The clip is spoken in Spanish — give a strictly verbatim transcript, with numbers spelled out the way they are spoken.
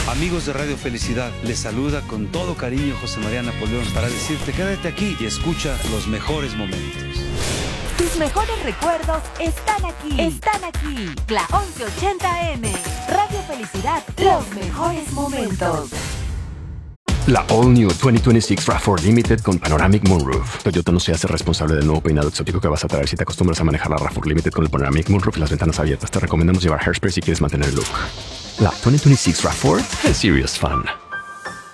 Amigos de Radio Felicidad, les saluda con todo cariño José María Napoleón para decirte quédate aquí y escucha los mejores momentos. Tus mejores recuerdos están aquí. Están aquí. La once ochenta eme. Radio Felicidad, los mejores momentos. La All New veinte veintiséis RAV cuatro Limited con Panoramic Moonroof. Toyota no se hace responsable del nuevo peinado exótico que vas a traer si te acostumbras a manejar la RAV cuatro Limited con el Panoramic Moonroof y las ventanas abiertas. Te recomendamos llevar hairspray si quieres mantener el look. La veinte veintiséis RAV cuatro es serious fun.